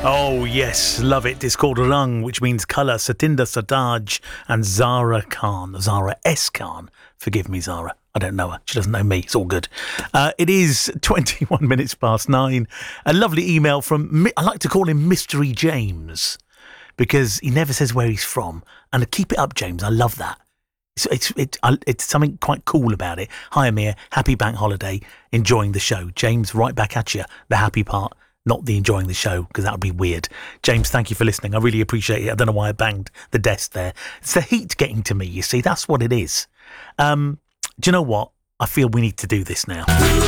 Oh, yes, love it. It's called Rang, which means colour. Satinder Sartaaj and Zara Khan. Zara S. Khan. Forgive me, Zara. I don't know her. She doesn't know me. It's all good. It is 21 minutes past 9. A lovely email from, I like to call him Mystery James, because he never says where he's from. And keep it up, James. I love that. It's something quite cool about it. Hi, Amir. Happy bank holiday. Enjoying the show. James, right back at you. The happy part. Not the enjoying the show, because that would be weird. James, thank you for listening. I really appreciate it. I don't know why I banged the desk there. It's the heat getting to me, you see. That's what it is. Do you know what? I feel we need to do this now.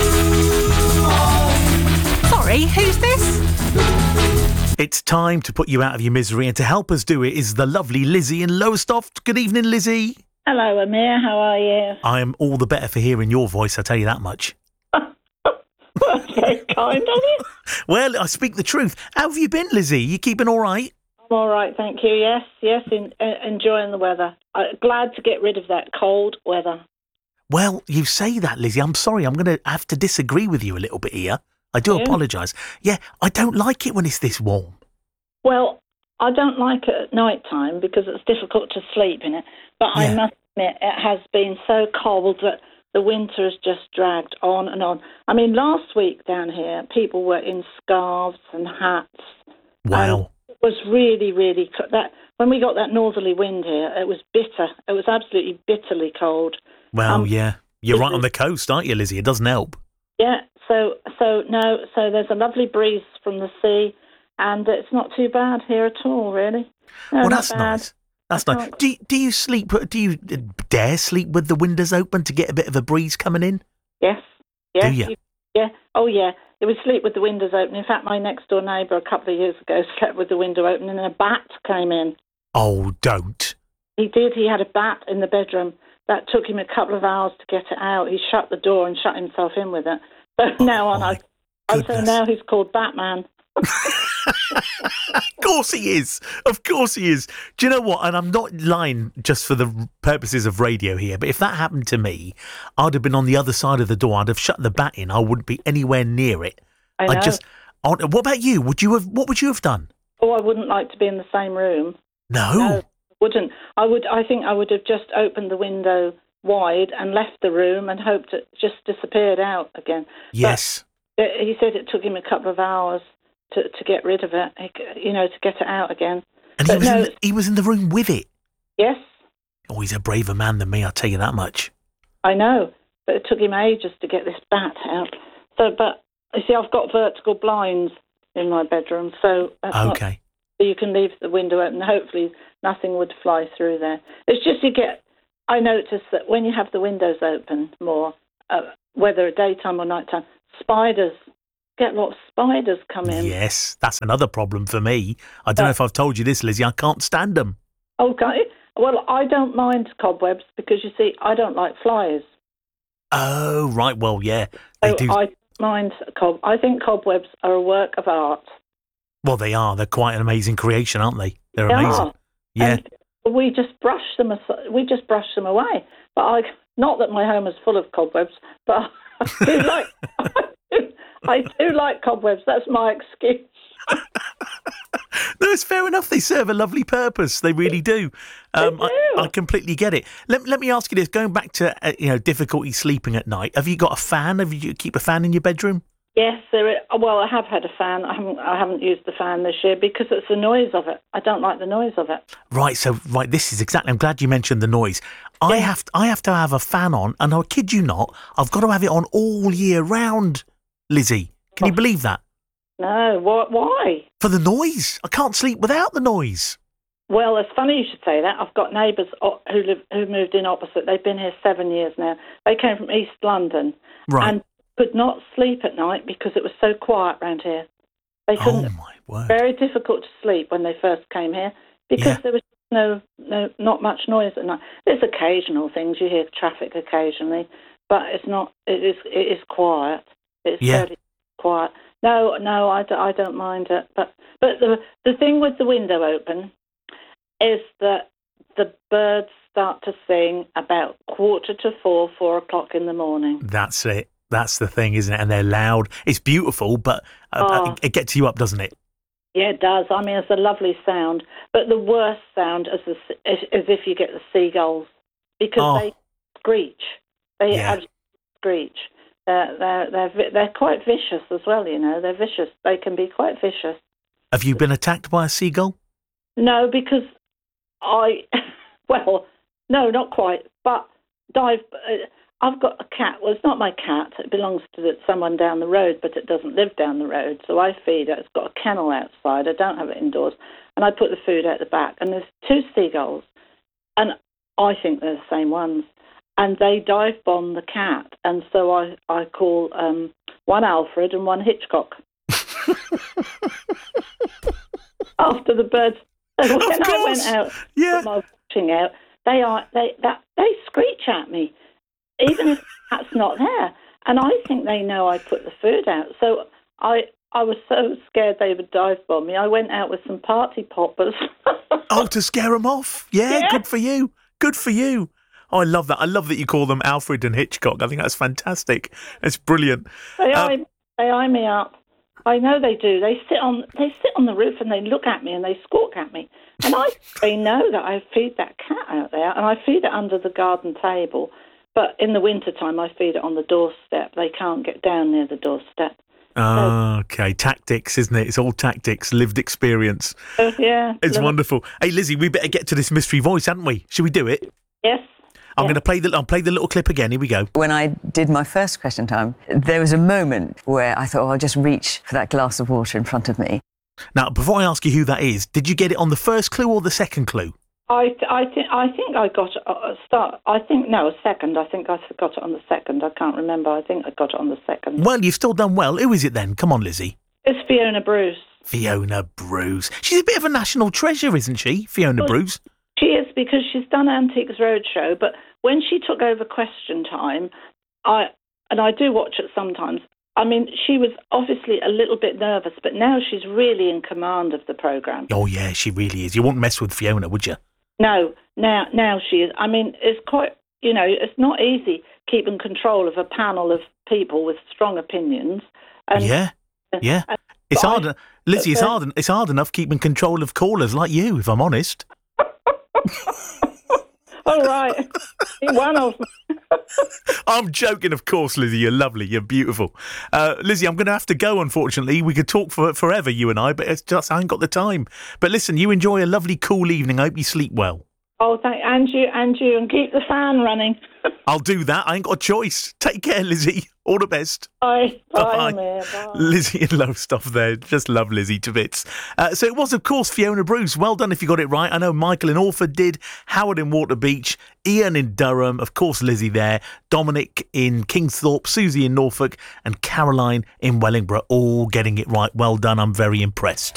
Sorry, who's this? It's time to put you out of your misery, and to help us do it is the lovely Lizzie in Lowestoft. Good evening, Lizzie. Hello, Amir. How are you? I am all the better for hearing your voice, I tell you that much. That's very kind of you. Well, I speak the truth. How have you been, Lizzie? You keeping all right? I'm all right, thank you. Yes, enjoying the weather. Glad to get rid of that cold weather. Well, you say that, Lizzie. I'm sorry. I'm going to have to disagree with you a little bit here. I do apologise. Yeah, I don't like it when it's this warm. Well, I don't like it at night time because it's difficult to sleep in it. But I must admit, it has been so cold that the winter has just dragged on and on. I mean, last week down here, people were in scarves and hats. Wow. It was really, really that. When we got that northerly wind here, it was bitter. It was absolutely bitterly cold. Well, yeah. You're right on the coast, aren't you, Lizzie? It doesn't help. Yeah. So there's a lovely breeze from the sea, and it's not too bad here at all, really. No, well, that's nice. That's nice. Do you sleep? Do you dare sleep with the windows open to get a bit of a breeze coming in? Yes. Yeah. Do you? Yeah. Oh, yeah. It would sleep with the windows open. In fact, my next door neighbour a couple of years ago slept with the window open, and a bat came in. Oh, don't. He did. He had a bat in the bedroom. That took him a couple of hours to get it out. He shut the door and shut himself in with it. So now now he's called Batman. Of course he is. Of course he is. Do you know what? And I'm not lying just for the purposes of radio here, but if that happened to me, I'd have been on the other side of the door. I'd have shut the bat in. I wouldn't be anywhere near it. I know. What about you? What would you have done? Oh, I wouldn't like to be in the same room. No, wouldn't. I think I would have just opened the window wide and left the room and hoped it just disappeared out again. Yes. But he said it took him a couple of hours to get rid of it, to get it out again. And he was in the room with it? Yes. Oh, he's a braver man than me, I'll tell you that much. I know, but it took him ages to get this bat out. So, but, you see, I've got vertical blinds in my bedroom, so... Okay. So you can leave the window open. Hopefully nothing would fly through there. It's just I notice that when you have the windows open more, whether daytime or nighttime, get a lot of spiders come in. Yes, that's another problem for me. I don't know if I've told you this, Lizzie. I can't stand them. Okay. Well, I don't mind cobwebs because, you see, I don't like flies. Oh, right. Well, yeah. They do. I mind I think cobwebs are a work of art. Well, they are. They're quite an amazing creation, aren't they? They're amazing. Yeah. And we just brush them away. But not that my home is full of cobwebs, but I do like cobwebs. That's my excuse. No, it's fair enough. They serve a lovely purpose. They really do. I completely get it. Let me ask you this. Going back to difficulty sleeping at night. Have you got a fan? Do you keep a fan in your bedroom? Yes, there is. Well, I have had a fan. I haven't used the fan this year because it's the noise of it. I don't like the noise of it. Right. So, this is exactly. I'm glad you mentioned the noise. Yeah. I have to have a fan on, and I kid you not, I've got to have it on all year round. Lizzie, can you believe that? No. Why? For the noise. I can't sleep without the noise. Well, it's funny you should say that. I've got neighbours who moved in opposite. They've been here 7 years now. They came from East London. Right. And could not sleep at night because it was so quiet around here. They couldn't. Oh, my word. Very difficult to sleep when they first came here because there was not much noise at night. There's occasional things. You hear traffic occasionally, but it's not. It is quiet. It's fairly quiet. No, I don't mind it. But the thing with the window open is that the birds start to sing about 3:45, 4 o'clock in the morning. That's it. That's the thing, isn't it? And they're loud. It's beautiful, but it gets you up, doesn't it? Yeah, it does. I mean, it's a lovely sound, but the worst sound is if you get the seagulls, because they screech. They absolutely screech. They're quite vicious as well. You know, they're vicious. They can be quite vicious. Have you been attacked by a seagull? No, because well, no, not quite. But I've got a cat. Well, it's not my cat. It belongs to someone down the road, but it doesn't live down the road. So I feed it. It's got a kennel outside. I don't have it indoors. And I put the food out the back. And there's 2 seagulls. And I think they're the same ones. And they dive bomb the cat. And so I call one Alfred and one Hitchcock. After the birds. So when I went out from my watching out, they screech at me, even if that's not there. And I think they know I put the food out. So I was so scared they would dive bomb me. I went out with some party poppers. To scare them off. Yeah, good for you. Good for you. Oh, I love that. I love that you call them Alfred and Hitchcock. I think that's fantastic. It's brilliant. They eye me up. I know they do. They sit on the roof and they look at me and they squawk at me. And they know that I feed that cat out there, and I feed it under the garden table. But in the wintertime, I feed it on the doorstep. They can't get down near the doorstep. Okay, tactics, isn't it? It's all tactics, lived experience. Yeah. It's wonderful. Hey, Lizzie, we better get to this mystery voice, hadn't we? Should we do it? Yes. I'm going to play the little clip again. Here we go. When I did my first question time, there was a moment where I thought, I'll just reach for that glass of water in front of me. Now, before I ask you who that is, did you get it on the first clue or the second clue? I think I got a start. A second. I think I got it on the second. I can't remember. I think I got it on the second. Well, you've still done well. Who is it then? Come on, Lizzie. It's Fiona Bruce. Fiona Bruce. She's a bit of a national treasure, isn't she, Fiona Bruce? She is, because she's done Antiques Roadshow, but when she took over Question Time, I do watch it sometimes. I mean, she was obviously a little bit nervous, but now she's really in command of the programme. Oh, yeah, she really is. You wouldn't mess with Fiona, would you? No, now she is. I mean, it's quite, it's not easy keeping control of a panel of people with strong opinions. And, yeah. It's hard, Lizzie, it's hard enough keeping control of callers like you, if I'm honest. All right. One of them. I'm joking, of course, Lizzie. You're lovely. You're beautiful. Lizzie, I'm going to have to go, unfortunately. We could talk forever, you and I, but it's just I ain't got the time. But listen, you enjoy a lovely, cool evening. I hope you sleep well. Oh, thank you, and keep the fan running. I'll do that. I ain't got a choice. Take care, Lizzie. All the best. Bye. Bye. Bye. Lizzie and Love stuff there. Just love Lizzie to bits. So it was, of course, Fiona Bruce. Well done if you got it right. I know Michael in Orford did, Howard in Waterbeach, Ian in Durham, of course Lizzie there, Dominic in Kingsthorpe, Susie in Norfolk, and Caroline in Wellingborough, all getting it right. Well done. I'm very impressed.